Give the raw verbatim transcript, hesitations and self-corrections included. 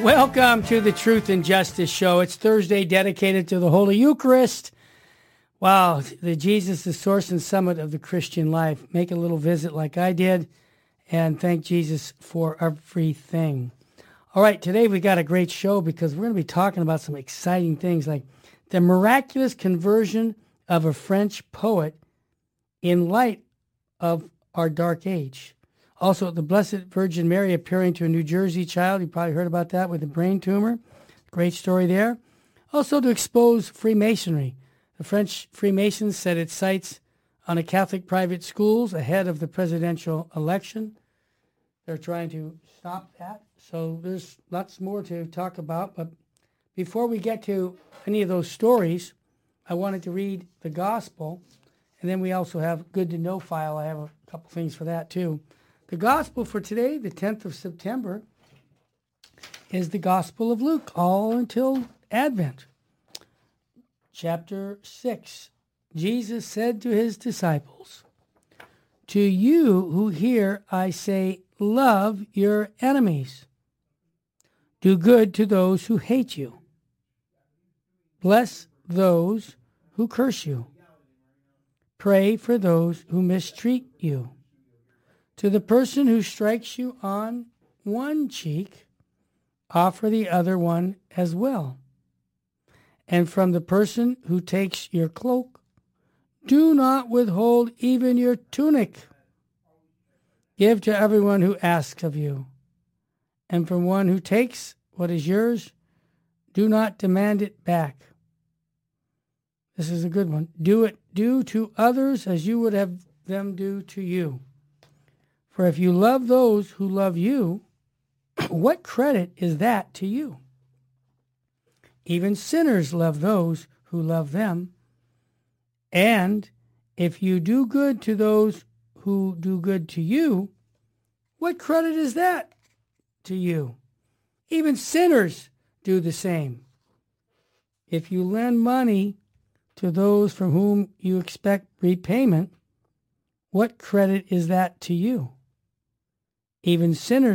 Welcome to the Truth and Justice Show. It's Thursday, dedicated to the Holy Eucharist. Wow, the Jesus, the source and summit of the Christian life. Make a little visit like I did and thank Jesus for everything. All right, today we got a great show because we're going to be talking about some exciting things like the miraculous conversion of a French poet in light of our dark age. Also, the Blessed Virgin Mary appearing to a New Jersey child. You probably heard about that with a brain tumor. Great story there. Also, to expose Freemasonry. The French Freemasons set its sights on a Catholic private schools ahead of the presidential election. They're trying to stop that. So there's lots more to talk about. But before we get to any of those stories, I wanted to read the gospel. And then we also have Good to Know file. I have a couple things for that too. The gospel for today, the tenth of September, is the Gospel of Luke, all until Advent. Chapter six, Jesus said to his disciples, "To you who hear I say, love your enemies. Do good to those who hate you. Bless those who curse you. Pray for those who mistreat you. To the person who strikes you on one cheek, offer the other one as well. And from the person who takes your cloak, do not withhold even your tunic. Give to everyone who asks of you. And from one who takes what is yours, do not demand it back." This is a good one. Do it, do to others as you would have them do to you. For if you love those who love you, what credit is that to you? Even sinners love those who love them. And if you do good to those who do good to you, what credit is that to you? Even sinners do the same. If you lend money to those from whom you expect repayment, what credit is that to you? Even sinners